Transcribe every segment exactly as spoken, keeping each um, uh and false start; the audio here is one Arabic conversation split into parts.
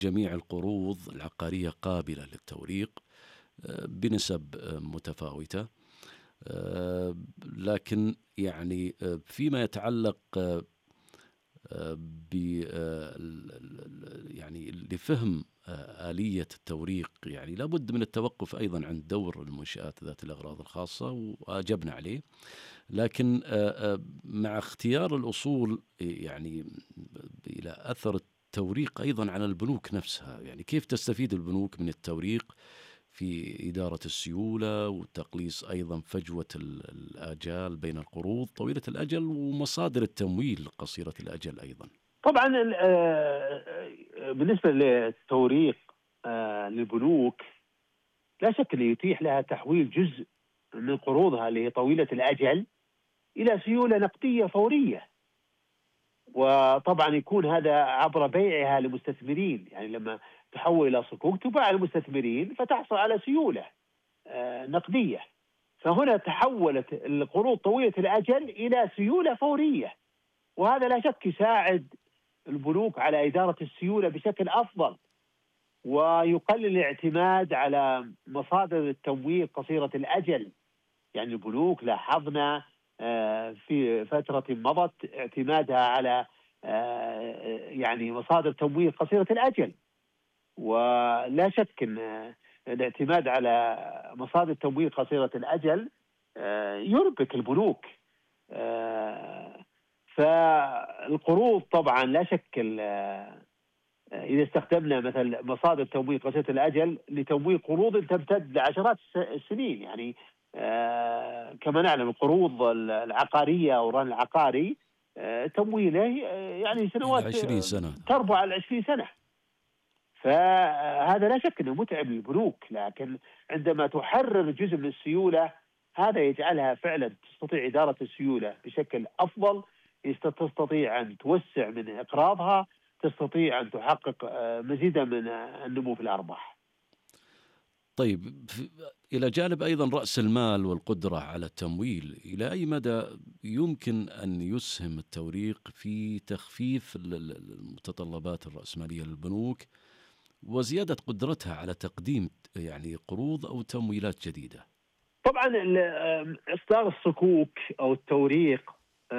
جميع القروض العقارية قابلة للتوريق بنسب متفاوتة، لكن يعني فيما يتعلق ب يعني لفهم آلية التوريق، يعني لابد من التوقف أيضا عند دور المنشآت ذات الأغراض الخاصة، وأجبنا عليه. لكن مع اختيار الأصول يعني إلى أثر التوريق أيضا على البنوك نفسها، يعني كيف تستفيد البنوك من التوريق في إدارة السيولة وتقليص أيضا فجوة الآجال بين القروض طويلة الأجل ومصادر التمويل قصيرة الأجل أيضا؟ طبعا بالنسبة للتوريق للبنوك لا شك أنه يتيح لها تحويل جزء من قروضها اللي هي طويلة الأجل إلى سيولة نقدية فورية، وطبعا يكون هذا عبر بيعها للمستثمرين. يعني لما تحول إلى صكوك تباع للمستثمرين فتحصل على سيولة نقدية، فهنا تحولت القروض طويلة الأجل إلى سيولة فورية، وهذا لا شك يساعد البنوك على إدارة السيولة بشكل أفضل، ويقلل الاعتماد على مصادر التمويل قصيرة الأجل. يعني البنوك لاحظنا في فترة مضت اعتمادها على يعني مصادر تمويل قصيرة الأجل، ولا شك أن الاعتماد على مصادر تمويل قصيرة الأجل يربك البنوك. فالقروض طبعا لا شك إذا استخدمنا مثلا مصادر تمويل قصيرة الأجل لتمويل قروض تمتد لعشرات السنين، يعني آه كما نعلم القروض العقارية أو الرهن العقاري آه تمويله يعني سنوات عشرين سنة تربع على عشرين سنة، فهذا لا شك أنه متعب للبنوك. لكن عندما تحرر جزء من السيولة هذا يجعلها فعلا تستطيع إدارة السيولة بشكل أفضل، تستطيع أن توسع من إقراضها، تستطيع أن تحقق مزيدا من النمو في الأرباح. طيب، إلى جانب أيضا رأس المال والقدرة على التمويل، إلى أي مدى يمكن أن يسهم التوريق في تخفيف المتطلبات الرأسمالية للبنوك وزيادة قدرتها على تقديم يعني قروض أو تمويلات جديدة؟ طبعا إصدار الصكوك أو التوريق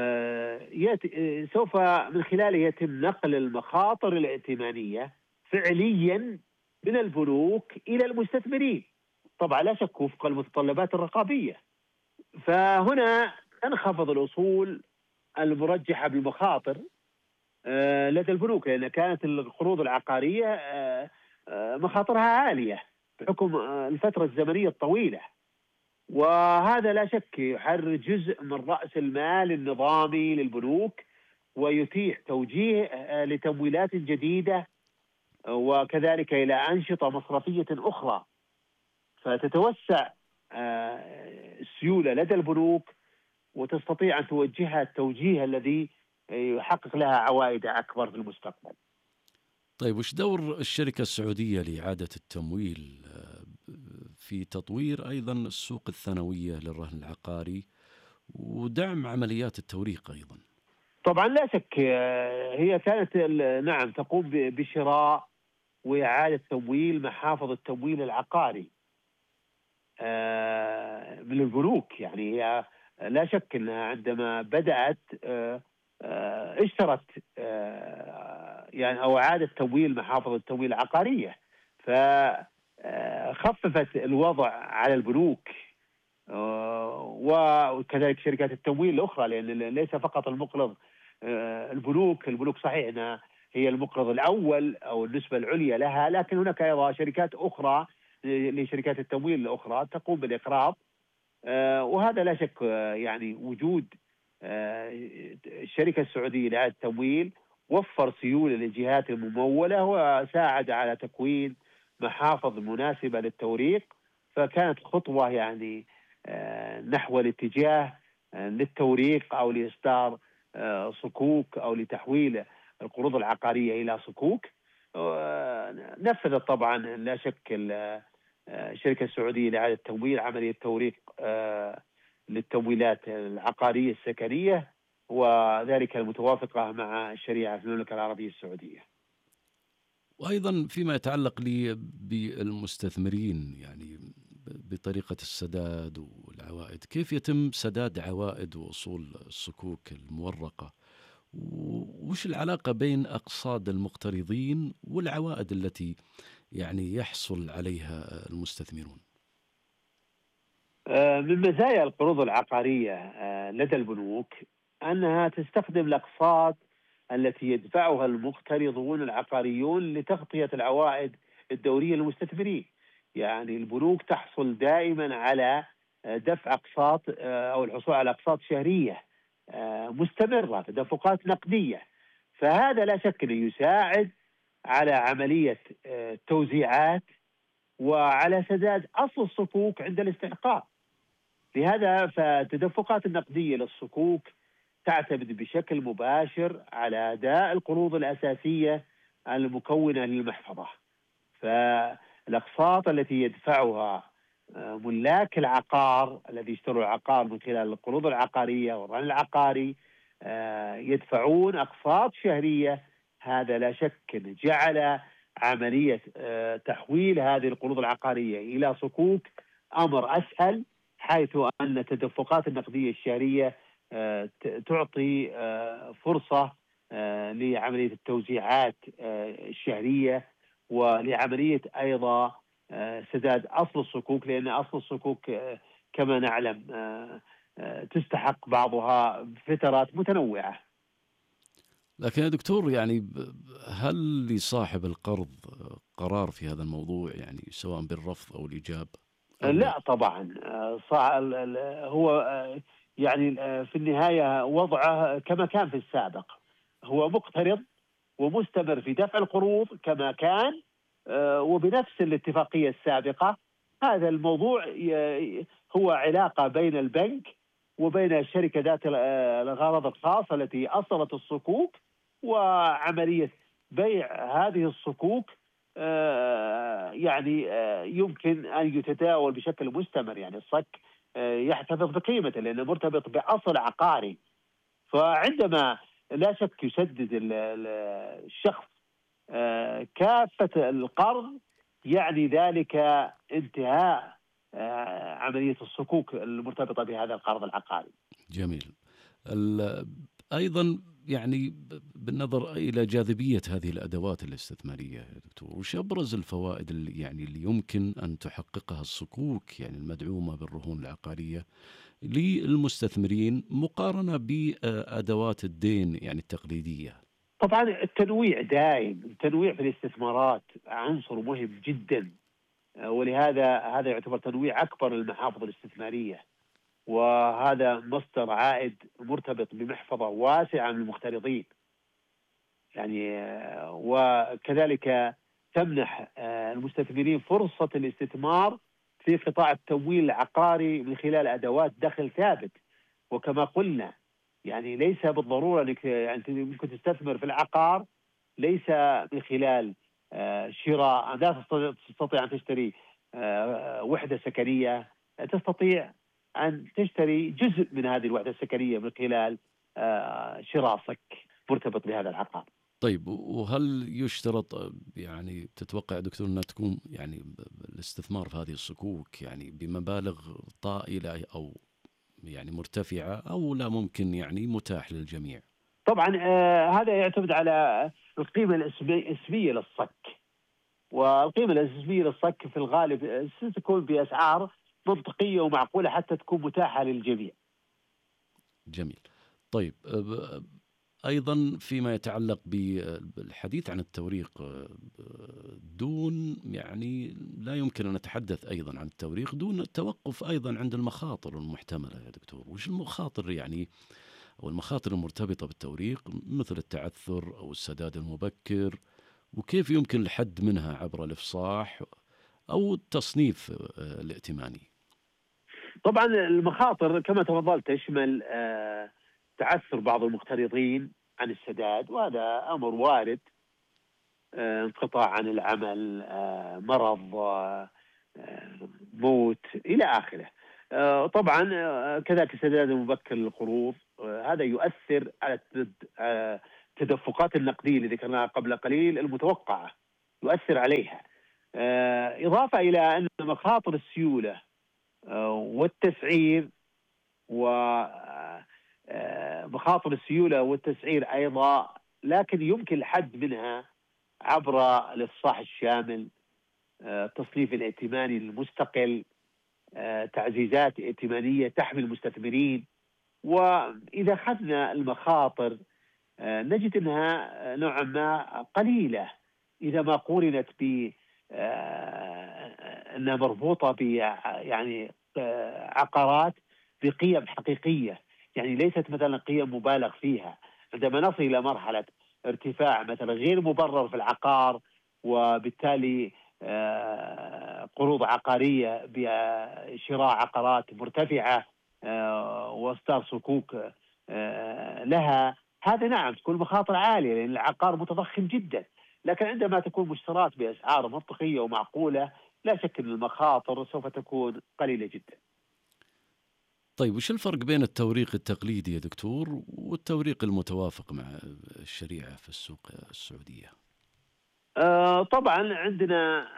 سوف من خلاله يتم نقل المخاطر الائتمانية فعليا من البنوك إلى المستثمرين، طبعا لا شك وفق المتطلبات الرقابية. فهنا تنخفض الأصول المرجحة بالمخاطر لدى البنوك، لأن كانت القروض العقارية مخاطرها عالية بحكم الفترة الزمنية الطويلة، وهذا لا شك يحرر جزء من رأس المال النظامي للبنوك ويتيح توجيه لتمويلات جديدة وكذلك إلى أنشطة مصرفية أخرى، فتتوسع السيولة لدى البنوك وتستطيع أن توجهها التوجيه الذي يحقق لها عوائد أكبر في المستقبل. طيب، وش دور الشركة السعودية لإعادة التمويل في تطوير أيضا السوق الثانوية للرهن العقاري ودعم عمليات التوريق أيضا؟ طبعا لا شك هي كانت نعم تقوم بشراء وإعادة تمويل محافظ التمويل العقاري من البنوك. يعني هي لا شك أنها عندما بدأت اشترت يعني أو إعادة تمويل محافظ التمويل العقارية، فخففت الوضع على البنوك وكذلك شركات التمويل الأخرى، لأن ليس فقط المقرض البنوك البنوك صحيح أنها هي المقرض الأول أو النسبة العليا لها، لكن هناك أيضا شركات أخرى لشركات التمويل الأخرى تقوم بالإقراض، وهذا لا شك يعني وجود الشركة السعودية لإعادة التمويل وفر سيولة للجهات الممولة وساعد على تكوين محافظ مناسبة للتوريق، فكانت خطوة يعني نحو الاتجاه للتوريق أو لإصدار صكوك أو لتحويل القروض العقارية إلى صكوك. نفذت طبعا لا شك الشركة السعودية لإعادة التمويل عملية توريق للتمويلات العقارية السكنية، وذلك المتوافقة مع الشريعة في المملكة العربية السعودية. وأيضا فيما يتعلق لي بالمستثمرين، يعني بطريقة السداد والعوائد، كيف يتم سداد عوائد وأصول الصكوك المورقة؟ وش العلاقة بين أقساط المقترضين والعوائد التي يعني يحصل عليها المستثمرون؟ آه، من مزايا القروض العقارية آه، لدى البنوك أنها تستخدم الأقساط التي يدفعها المقترضون العقاريون لتغطية العوائد الدورية للمستثمرين. يعني البنوك تحصل دائما على آه، دفع أقساط آه، أو الحصول على أقساط شهرية آه، مستمرة، تدفقات نقدية. فهذا لا شك أنه يساعد على عملية آه، التوزيعات وعلى سداد أصل الصكوك عند الاستحقاق. لهذا فالتدفقات النقدية للصكوك تعتمد بشكل مباشر على أداء القروض الأساسية المكونة للمحفظة. فالأقساط التي يدفعها آه، ملاك العقار الذي يشتروا العقار من خلال القروض العقارية والرهن العقاري آه، يدفعون أقساط شهرية. هذا لا شك أنه جعل عملية آه، تحويل هذه القروض العقارية إلى صكوك أمر أسهل، حيث أن التدفقات النقدية الشهرية آه، ت- تعطي آه، فرصة آه، لعملية التوزيعات آه، الشهرية، ولعملية أيضا آه، سداد أصل الصكوك، لأن أصل الصكوك آه، كما نعلم آه، آه، تستحق بعضها بفترات متنوعة. لكن يا دكتور، يعني ب- هل لصاحب القرض قرار في هذا الموضوع، يعني سواء بالرفض أو الإيجاب آه، أو لا؟ لا طبعا. آه، صع- ال- ال- هو آه، يعني آه، في النهاية وضعه كما كان في السابق، هو مقترض ومستمر في دفع القروض كما كان آه، وبنفس الاتفاقية السابقة. هذا الموضوع ي- هو علاقة بين البنك وبين الشركة ذات ال- آه، الغرض الخاص التي أصلت الصكوك، وعملية بيع هذه الصكوك آه، يعني آه، يمكن أن يتداول بشكل مستمر. يعني الصك آه، يحتفظ بقيمته لأنه مرتبط بأصل عقاري. فعندما لا شك يسدد ال- ال- الشخص آه، كافة القرض، يعني ذلك انتهاء آه، عملية الصكوك المرتبطة بهذا القرض العقاري. جميل. ال- أيضا يعني ب- بالنظر إلى جاذبية هذه الأدوات الاستثمارية يا دكتور، وش أبرز الفوائد اللي يعني اللي يمكن أن تحققها الصكوك يعني المدعومة بالرهون العقارية للمستثمرين مقارنة بأدوات الدين يعني التقليدية؟ طبعا التنويع دائم، التنويع في الاستثمارات عنصر مهم جدا، آه، ولهذا هذا يعتبر تنويع أكبر للمحافظ الاستثمارية، وهذا مصدر عائد مرتبط بمحفظة واسعة من المقترضين. يعني آه، وكذلك تمنح آه، المستثمرين فرصة الاستثمار في قطاع التمويل العقاري من خلال أدوات دخل ثابت. وكما قلنا، يعني ليس بالضرورة أنك يعني ممكن تستثمر في العقار ليس من خلال آه، شراء. لا تستطيع أن تشتري آه، وحدة سكنية، تستطيع أن تشتري جزء من هذه الوحدة السكنية من خلال آه، شراء صك مرتبط بهذا العقار. طيب، وهل يشترط يعني تتوقع دكتور أنها تكون يعني ب- ب- الاستثمار في هذه الصكوك يعني بمبالغ طائلة أو يعني مرتفعة، أو لا ممكن يعني متاح للجميع؟ طبعا آه، هذا يعتمد على القيمة الاسمي- الاسمية للصك، والقيمة الاسمية للصك في الغالب آه، ستكون بأسعار منطقية ومعقولة حتى تكون متاحة للجميع. جميل. طيب، أب- أيضا فيما يتعلق بالحديث عن التوريق، أه، دون يعني لا يمكن أن نتحدث أيضا عن التوريق دون التوقف أيضا عند المخاطر المحتملة يا دكتور. وش المخاطر يعني أو المخاطر المرتبطة بالتوريق، مثل التعثر أو السداد المبكر، وكيف يمكن الحد منها عبر الإفصاح أو التصنيف أه، الائتماني؟ طبعا المخاطر كما تفضلت تشمل آه، تعثر بعض المقترضين عن السداد، وهذا أمر وارد. آه، انقطاع عن العمل، آه، مرض، آه، آه، موت إلى آخره. آه، طبعا آه، كذلك السداد المبكر للقروض، آه، هذا يؤثر على التد- آه، التدفقات النقدية اللي ذكرناها قبل قليل المتوقعة. يؤثر عليها. إضافة إلى أن مخاطر السيولة والتسعير ومخاطر السيولة والتسعير أيضا، لكن يمكن الحد منها عبر الإفصاح الشامل، التصنيف الائتماني المستقل، تعزيزات ائتمانية تحمي المستثمرين. وإذا أخذنا المخاطر نجد أنها نوعا ما قليلة إذا ما قورنت ب أنها مربوطة ب يعني عقارات بقيم حقيقية، يعني ليست مثلا قيم مبالغ فيها. عندما نصل إلى مرحلة ارتفاع مثلا غير مبرر في العقار، وبالتالي قروض عقارية بشراء عقارات مرتفعة واصدار صكوك لها، هذا نعم تكون مخاطر عالية لأن العقار متضخم جدا. لكن عندما تكون مشترات بأسعار منطقية ومعقولة لا شك أن المخاطر سوف تكون قليلة جدا. طيب وش الفرق بين التوريق التقليدي يا دكتور والتوريق المتوافق مع الشريعة في السوق السعودية؟ آه طبعا عندنا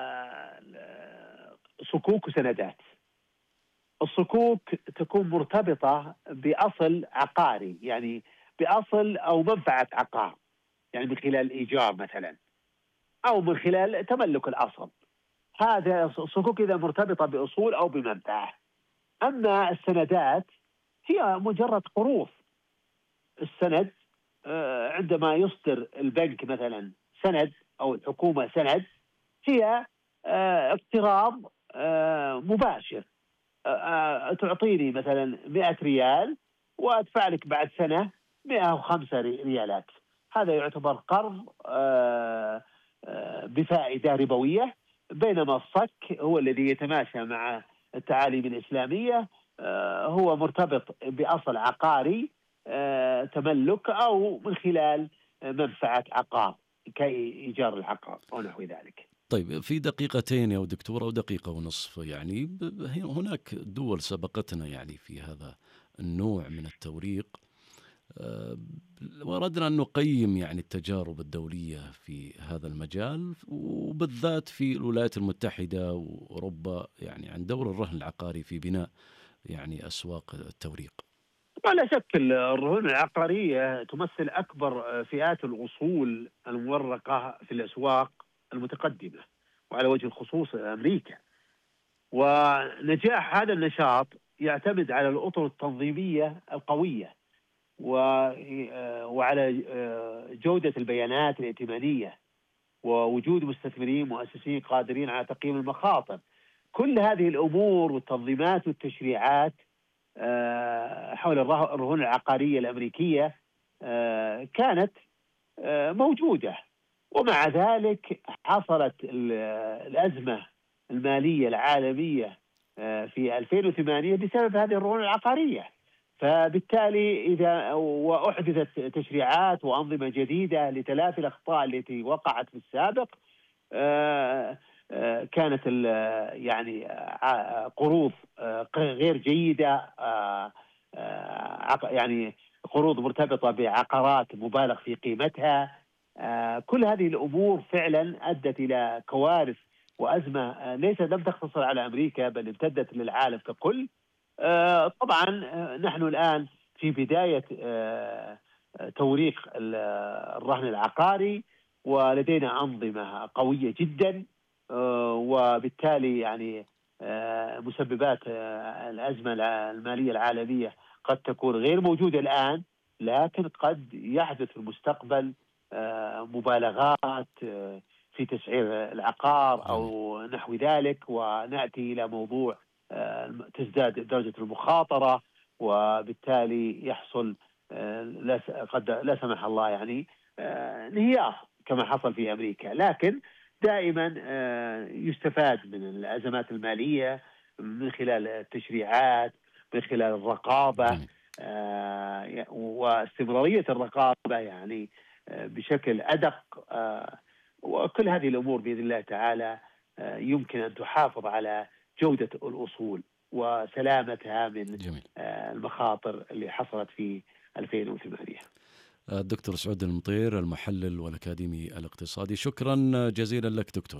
آه صكوك وسندات. الصكوك تكون مرتبطة بأصل عقاري، يعني بأصل أو منفعة عقار، يعني من خلال الإيجار مثلا أو من خلال تملك الأصل. هذا الصكوك إذا مرتبطة بأصول أو بمنفعة. أما السندات هي مجرد قروض. السند عندما يصدر البنك مثلا سند أو الحكومة سند، هي اقتراض مباشر. تعطيني مثلا مئة ريال وأدفع لك بعد سنة مئة وخمسة ريالات. هذا يعتبر قرض بفائدة ربوية، بينما الصك هو الذي يتماشى مع التعاليم الإسلامية، هو مرتبط بأصل عقاري تملك أو من خلال منفعة عقار كإيجار العقار أو نحو ذلك. طيب في دقيقتين يا دكتور أو دقيقة ونصف، يعني هناك دول سبقتنا يعني في هذا النوع من التوريق، وردنا أن نقيم يعني التجارب الدولية في هذا المجال وبالذات في الولايات المتحدة وأوروبا، يعني عن دور الرهن العقاري في بناء يعني أسواق التوريق. لا شك الرهون العقارية تمثل أكبر فئات الأصول المورقة في الأسواق المتقدمة، وعلى وجه الخصوص أمريكا. ونجاح هذا النشاط يعتمد على الأطر التنظيمية القوية وعلى جودة البيانات الائتمانية ووجود مستثمرين مؤسسين قادرين على تقييم المخاطر. كل هذه الأمور والتنظيمات والتشريعات حول الرهون العقارية الأمريكية كانت موجودة، ومع ذلك حصلت الأزمة المالية العالمية في ألفين وثمانية بسبب هذه الرهون العقارية. فبالتالي إذا وأحدثت تشريعات وأنظمة جديدة لتلافي الأخطاء التي وقعت في السابق، كانت يعني قروض غير جيدة، يعني قروض مرتبطة بعقارات مبالغ في قيمتها. كل هذه الأمور فعلا أدت إلى كوارث وأزمة ليس لم تقتصر على أمريكا بل امتدت للعالم ككل. طبعا نحن الآن في بداية توريق الرهن العقاري، ولدينا أنظمة قوية جدا، وبالتالي يعني مسببات الأزمة المالية العالمية قد تكون غير موجودة الآن، لكن قد يحدث في المستقبل مبالغات في تسعير العقار أو نحو ذلك، ونأتي إلى موضوع تزداد درجة المخاطرة، وبالتالي يحصل قد لا سمح الله يعني انهيار كما حصل في أمريكا. لكن دائما يستفاد من الأزمات المالية من خلال التشريعات، من خلال الرقابة واستمرارية الرقابة يعني بشكل أدق. وكل هذه الأمور بإذن الله تعالى يمكن أن تحافظ على جودة الأصول وسلامتها من جميل. المخاطر اللي حصلت في ألفين وثمانية. الدكتور سعود المطير، المحلل والأكاديمي الاقتصادي، شكرا جزيلا لك دكتور.